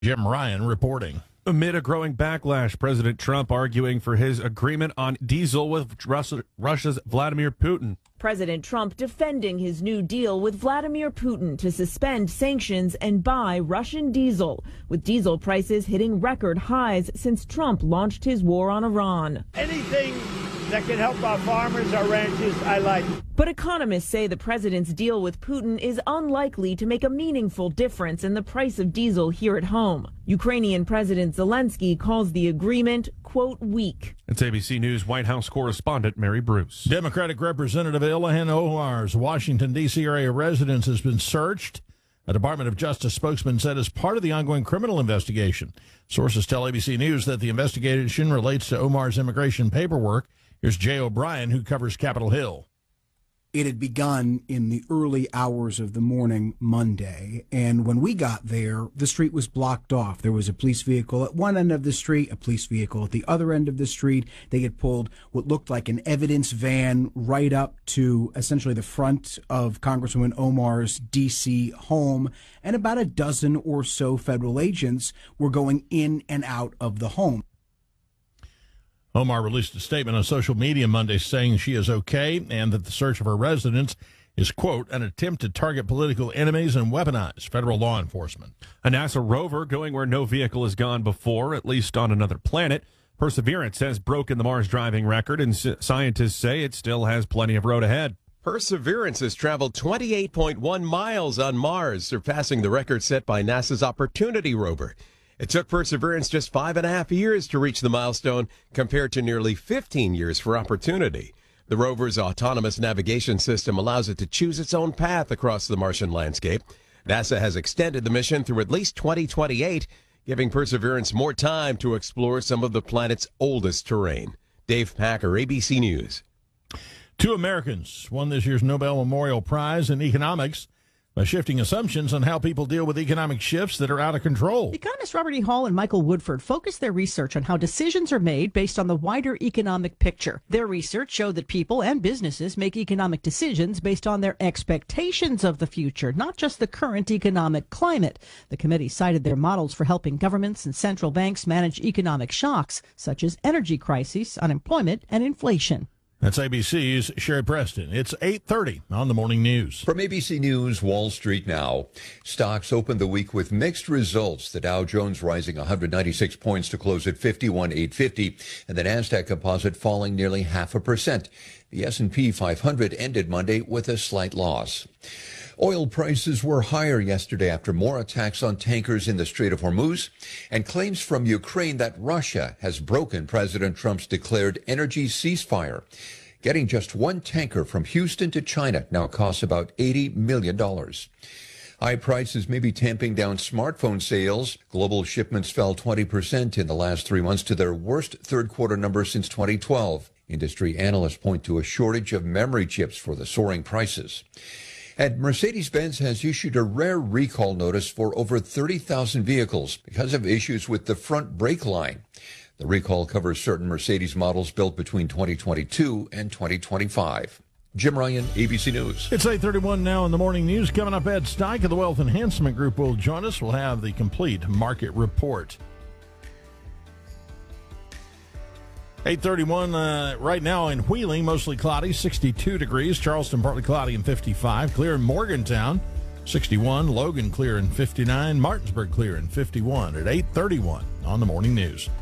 Jim Ryan reporting. Amid a growing backlash, President Trump arguing for his agreement on diesel with Russia's Vladimir Putin. President Trump defending his new deal with Vladimir Putin to suspend sanctions and buy Russian diesel, with diesel prices hitting record highs since Trump launched his war on Iran. Anything that can help our farmers, our ranchers, I like. But economists say the president's deal with Putin is unlikely to make a meaningful difference in the price of diesel here at home. Ukrainian President Zelensky calls the agreement, quote, weak. It's ABC News White House correspondent Mary Bruce. Democratic Representative Ilhan Omar's Washington, D.C. area residence has been searched. A Department of Justice spokesman said as part of the ongoing criminal investigation. Sources tell ABC News that the investigation relates to Omar's immigration paperwork. Here's Jay O'Brien, who covers Capitol Hill. It had begun in the early hours of the morning Monday, and when we got there, the street was blocked off. There was a police vehicle at one end of the street, a police vehicle at the other end of the street. They had pulled what looked like an evidence van right up to essentially the front of Congresswoman Omar's D.C. home, and about a dozen or so federal agents were going in and out of the home. Omar released a statement on social media Monday saying she is okay and that the search of her residence is, quote, an attempt to target political enemies and weaponize federal law enforcement. A NASA rover going where no vehicle has gone before, at least on another planet. Perseverance has broken the Mars driving record, and scientists say it still has plenty of road ahead. Perseverance has traveled 28.1 miles on Mars, surpassing the record set by NASA's Opportunity rover. It took Perseverance just 5.5 years to reach the milestone, compared to nearly 15 years for Opportunity. The rover's autonomous navigation system allows it to choose its own path across the Martian landscape. NASA has extended the mission through at least 2028, giving Perseverance more time to explore some of the planet's oldest terrain. Dave Packer, ABC News. 2 Americans won this year's Nobel Memorial Prize in economics by shifting assumptions on how people deal with economic shifts that are out of control. Economists Robert E. Hall and Michael Woodford focused their research on how decisions are made based on the wider economic picture. Their research showed that people and businesses make economic decisions based on their expectations of the future, not just the current economic climate. The committee cited their models for helping governments and central banks manage economic shocks, such as energy crises, unemployment, and inflation. That's ABC's Sherry Preston. It's 8:30 on the Morning News. From ABC News, Wall Street now. Stocks opened the week with mixed results. The Dow Jones rising 196 points to close at 51,850, and the Nasdaq Composite falling nearly 0.5%. The S&P 500 ended Monday with a slight loss. Oil prices were higher yesterday after more attacks on tankers in the Strait of Hormuz and claims from Ukraine that Russia has broken President Trump's declared energy ceasefire. Getting just one tanker from Houston to China now costs about $80 million. High prices may be tamping down smartphone sales. Global shipments fell 20% in the last 3 months to their worst third-quarter number since 2012. Industry analysts point to a shortage of memory chips for the soaring prices. And Mercedes-Benz has issued a rare recall notice for over 30,000 vehicles because of issues with the front brake line. The recall covers certain Mercedes models built between 2022 and 2025. Jim Ryan, ABC News. It's 8:31 now in the Morning News. Coming up, Ed Steik of the Wealth Enhancement Group will join us. We'll have the complete market report. 8:31 right now in Wheeling, mostly cloudy, 62 degrees. Charleston, partly cloudy and 55. Clear in Morgantown, 61. Logan, clear in 59. Martinsburg, clear in 51 at 8:31 on the Morning News.